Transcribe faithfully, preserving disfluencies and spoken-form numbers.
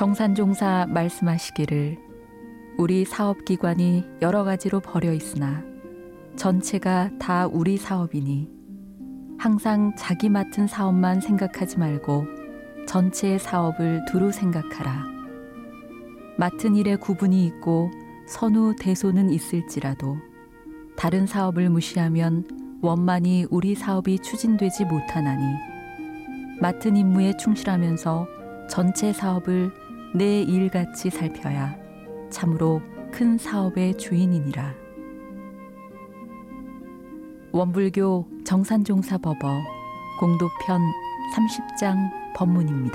정산종사 말씀하시기를 우리 사업기관이 여러 가지로 벌여 있으나 전체가 다 우리 사업이니 항상 자기 맡은 사업만 생각하지 말고 전체의 사업을 두루 생각하라. 맡은 일에 구분이 있고 선후 대소는 있을지라도 다른 사업을 무시하면 원만히 우리 사업이 추진되지 못하나니 맡은 임무에 충실하면서 전체 사업을 내 일같이 살펴야 참으로 큰 사업의 주인이니라. 원불교 정산종사법어 공도편 삼십 장 법문입니다.